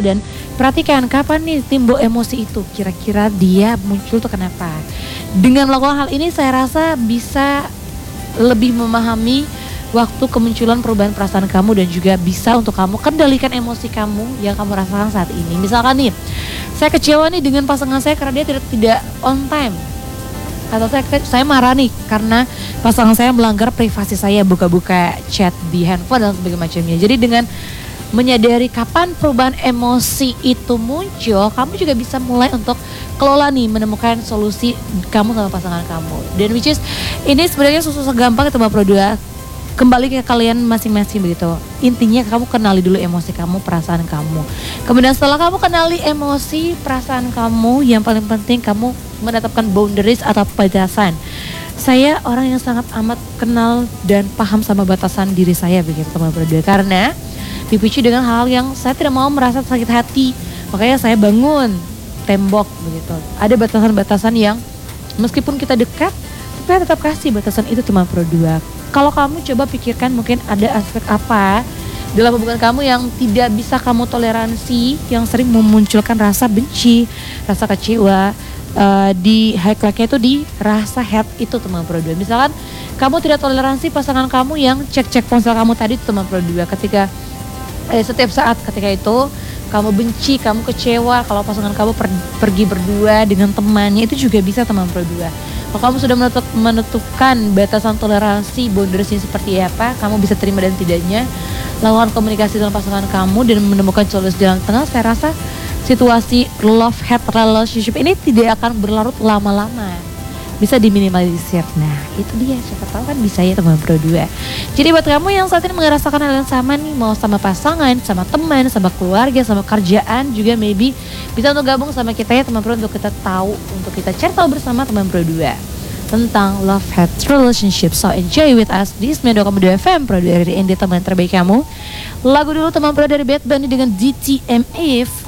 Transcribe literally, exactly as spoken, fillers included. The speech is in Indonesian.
dan perhatikan kapan nih timbul emosi itu, kira-kira dia muncul tuh kenapa. Dengan melakukan hal ini saya rasa bisa lebih memahami waktu kemunculan perubahan perasaan kamu dan juga bisa untuk kamu kendalikan emosi kamu yang kamu rasakan saat ini. Misalkan nih, saya kecewa nih dengan pasangan saya karena dia tidak tidak on time. Atau saya, saya marah nih karena pasangan saya melanggar privasi saya, buka-buka chat di handphone dan sebagainya macamnya. Jadi dengan menyadari kapan perubahan emosi itu muncul, kamu juga bisa mulai untuk kelola nih, menemukan solusi kamu sama pasangan kamu. Dan which is ini sebenarnya susah gampang itu Mbak Pro dua. Kembali ke kalian masing-masing begitu. Intinya kamu kenali dulu emosi kamu, perasaan kamu. Kemudian setelah kamu kenali emosi, perasaan kamu, yang paling penting kamu menetapkan boundaries atau batasan. Saya orang yang sangat amat kenal dan paham sama batasan diri saya begitu teman berdua. Karena dipicu dengan hal yang saya tidak mau merasa sakit hati. Makanya saya bangun tembok begitu. Ada batasan-batasan yang meskipun kita dekat, tapi tetap kasih batasan itu teman berdua. Kalau kamu coba pikirkan mungkin ada aspek apa dalam hubungan kamu yang tidak bisa kamu toleransi, yang sering memunculkan rasa benci, rasa kecewa, uh, di highlightnya itu di rasa hate itu teman pro dua. Misalkan kamu tidak toleransi pasangan kamu yang cek-cek ponsel kamu tadi teman pro dua, ketika eh, setiap saat ketika itu kamu benci, kamu kecewa kalau pasangan kamu per, pergi berdua dengan temannya, itu juga bisa teman pro dua. Kalau kamu sudah menutup, menentukan batasan toleransi, boundariesnya seperti apa, kamu bisa terima dan tidaknya, lakukan komunikasi dengan pasangan kamu dan menemukan solusi jalan tengah. Saya rasa situasi love hate relationship ini tidak akan berlarut lama-lama, bisa diminimalisir. Nah itu dia, siapa tahu kan bisa ya teman pro dua. Jadi buat kamu yang saat ini merasakan hal yang sama nih, mau sama pasangan, sama teman, sama keluarga, sama kerjaan juga, maybe bisa untuk gabung sama kita ya teman pro, untuk kita tahu, untuk kita cari tahu bersama teman pro dua tentang love hate relationship. So enjoy with us di sembilan puluh dua koma dua F M Pro dua dari Indi, teman terbaik kamu. Lagu dulu teman pro dari Bad Bunny dengan D T M F.